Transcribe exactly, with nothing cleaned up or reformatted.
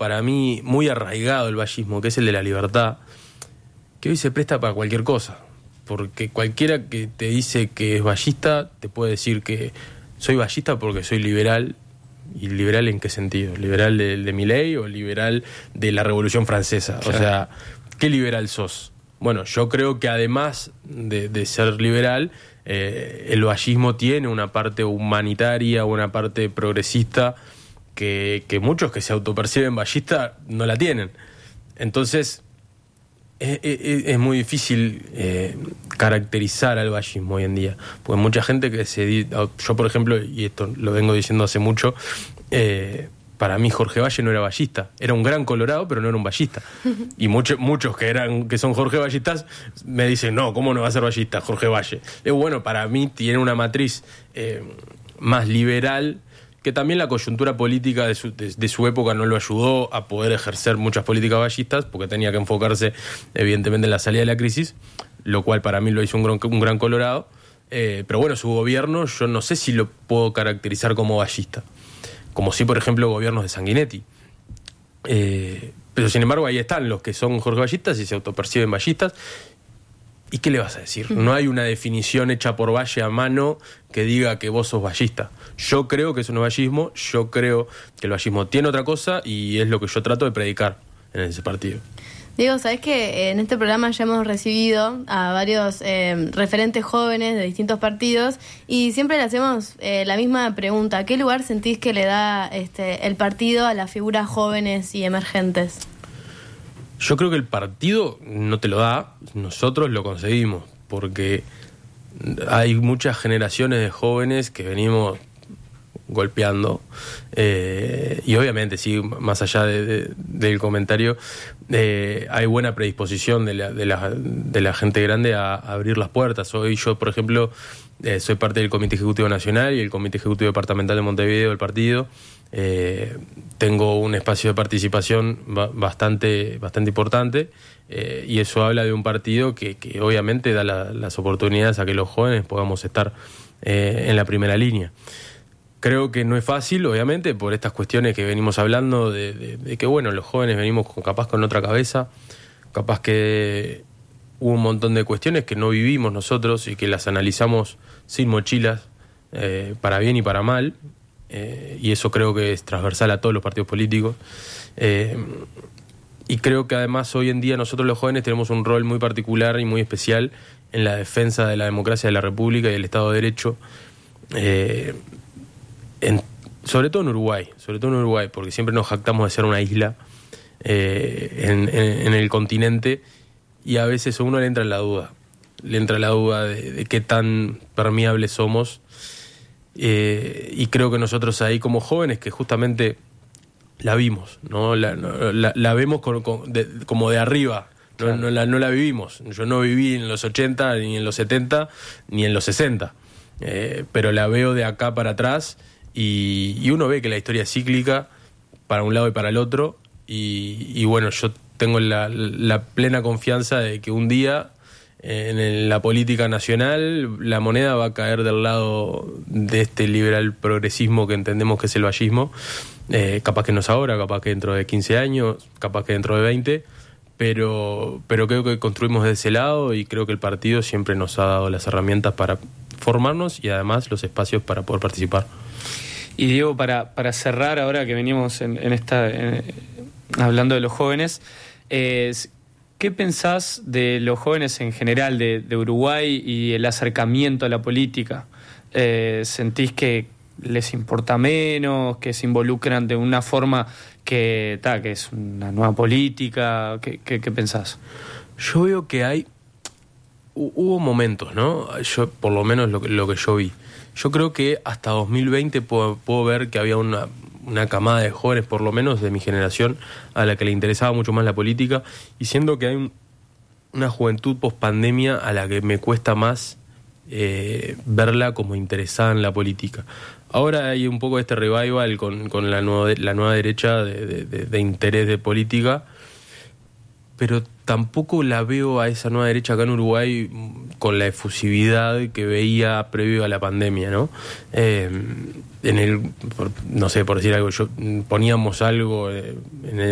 para mí muy arraigado el vallismo, que es el de la libertad, que hoy se presta para cualquier cosa. Porque cualquiera que te dice que es vallista te puede decir que soy vallista porque soy liberal. ¿Y liberal en qué sentido? ¿Liberal de, de Milei o liberal de la Revolución Francesa? Claro. O sea, ¿qué liberal sos? Bueno, yo creo que además de, de ser liberal, eh, el vallismo tiene una parte humanitaria, una parte progresista que, que muchos que se autoperciben vallistas no la tienen. Entonces, es, es, es muy difícil eh, caracterizar al vallismo hoy en día, porque mucha gente que se... Yo, por ejemplo, y esto lo vengo diciendo hace mucho, eh, para mí Jorge Valle no era vallista, era un gran colorado, pero no era un vallista. Y muchos muchos que eran que son Jorge Vallistas me dicen, no, ¿cómo no va a ser vallista Jorge Valle? Eh, bueno, para mí tiene una matriz eh, más liberal, que también la coyuntura política de su, de, de su época no lo ayudó a poder ejercer muchas políticas vallistas, porque tenía que enfocarse evidentemente en la salida de la crisis, lo cual para mí lo hizo un gran, un gran colorado. Eh, pero bueno, su gobierno yo no sé si lo puedo caracterizar como vallista, como si por ejemplo gobiernos de Sanguinetti. Eh, pero sin embargo ahí están los que son Jorge Vallistas y se autoperciben vallistas. ¿Y qué le vas a decir? No hay una definición hecha por Valle a mano que diga que vos sos vallista. Yo creo que eso no es vallismo, yo creo que el vallismo tiene otra cosa y es lo que yo trato de predicar en ese partido. Diego, ¿sabés que en este programa ya hemos recibido a varios eh, referentes jóvenes de distintos partidos y siempre le hacemos eh, la misma pregunta? ¿Qué lugar sentís que le da este, el partido a las figuras jóvenes y emergentes? Yo creo que el partido no te lo da, nosotros lo conseguimos, porque hay muchas generaciones de jóvenes que venimos golpeando, eh, y obviamente, sí, más allá de, de, del comentario, eh, hay buena predisposición de la, de, la, de la gente grande a, a abrir las puertas. Hoy yo, por ejemplo, eh, soy parte del Comité Ejecutivo Nacional y el Comité Ejecutivo Departamental de Montevideo del partido. Eh, tengo un espacio de participación bastante, bastante importante, eh, y eso habla de un partido que, que obviamente da la, las oportunidades a que los jóvenes podamos estar eh, en la primera línea. Creo que no es fácil, obviamente, por estas cuestiones que venimos hablando, de, de, de que bueno, los jóvenes venimos con, capaz con otra cabeza, capaz que hubo un montón de cuestiones que no vivimos nosotros y que las analizamos sin mochilas, eh, para bien y para mal. Eh, y eso creo que es transversal a todos los partidos políticos. Eh, y creo que además hoy en día nosotros los jóvenes tenemos un rol muy particular y muy especial en la defensa de la democracia de la República y del Estado de Derecho, eh, en, sobre todo en Uruguay, sobre todo en Uruguay, porque siempre nos jactamos de ser una isla eh, en, en, en el continente, y a veces a uno le entra en la duda, le entra la duda de, de qué tan permeables somos. Eh, y creo que nosotros ahí como jóvenes que justamente la vimos, ¿no? La, no, la, la vemos con, con, de, como de arriba, no, claro. no, la, no la vivimos. Yo no viví en los ochenta, ni en los setenta, ni en los sesenta, eh, pero la veo de acá para atrás y, y uno ve que la historia es cíclica para un lado y para el otro, y, y bueno, yo tengo la, la plena confianza de que un día en la política nacional la moneda va a caer del lado de este liberal progresismo que entendemos que es el vallismo, eh, capaz que no es ahora, capaz que dentro de quince años, capaz que dentro de veinte, pero, pero creo que construimos de ese lado y creo que el partido siempre nos ha dado las herramientas para formarnos y además los espacios para poder participar. Y Diego, para, para cerrar ahora que venimos en, en esta en, hablando de los jóvenes, eh, ¿qué pensás de los jóvenes en general de, de Uruguay y el acercamiento a la política? Eh, ¿Sentís que les importa menos, que se involucran de una forma que, ta, que es una nueva política? ¿Qué, qué, qué pensás? Yo veo que hay... Hubo momentos, ¿no? Yo, por lo menos lo, lo que yo vi. Yo creo que hasta dos mil veinte puedo, puedo ver que había una... una camada de jóvenes, por lo menos de mi generación, a la que le interesaba mucho más la política, y siendo que hay un, una juventud post-pandemia a la que me cuesta más eh, verla como interesada en la política. Ahora hay un poco este revival con, con la, nueva, la nueva derecha de, de, de, de interés de política, pero tampoco la veo a esa nueva derecha acá en Uruguay con la efusividad que veía previo a la pandemia, ¿no? Eh, en el, no sé, por decir algo, yo poníamos algo en el